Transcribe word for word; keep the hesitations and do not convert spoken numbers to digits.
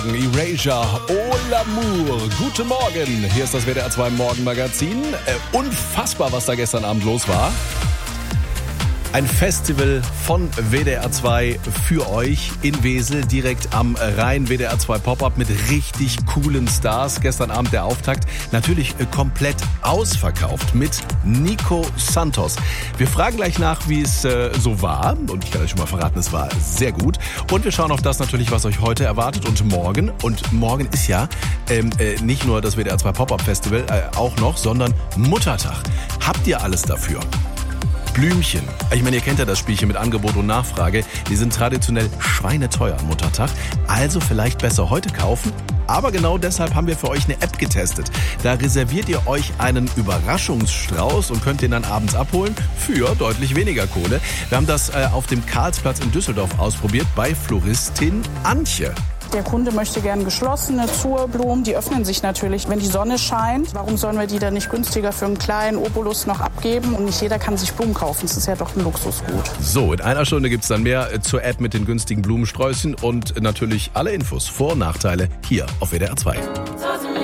Erasure, Oh l'amour. Guten Morgen, hier ist das W D R zwei Morgenmagazin. Äh, unfassbar, was da gestern Abend los war. Ein Festival von W D R zwei für euch in Wesel, direkt am Rhein. W D R zwei Pop-Up mit richtig coolen Stars. Gestern Abend der Auftakt, natürlich komplett ausverkauft mit Nico Santos. Wir fragen gleich nach, wie es äh, so war. Und ich kann euch schon mal verraten, es war sehr gut. Und wir schauen auf das natürlich, was euch heute erwartet und morgen. Und morgen ist ja ähm, äh, nicht nur das W D R zwei Pop-Up Festival äh, auch noch, sondern Muttertag. Habt ihr alles dafür? Blümchen. Ich meine, ihr kennt ja das Spielchen mit Angebot und Nachfrage. Die sind traditionell schweineteuer am Muttertag. Also vielleicht besser heute kaufen. Aber genau deshalb haben wir für euch eine App getestet. Da reserviert ihr euch einen Überraschungsstrauß und könnt den dann abends abholen für deutlich weniger Kohle. Wir haben das äh, auf dem Karlsplatz in Düsseldorf ausprobiert bei Floristin Antje. Der Kunde möchte gern geschlossene Zurblumen. Die öffnen sich natürlich, wenn die Sonne scheint. Warum sollen wir die dann nicht günstiger für einen kleinen Obolus noch abgeben? Und nicht jeder kann sich Blumen kaufen. Das ist ja doch ein Luxusgut. So, in einer Stunde gibt's dann mehr zur App mit den günstigen Blumensträußchen und natürlich alle Infos, Vor- und Nachteile hier auf W D R zwei.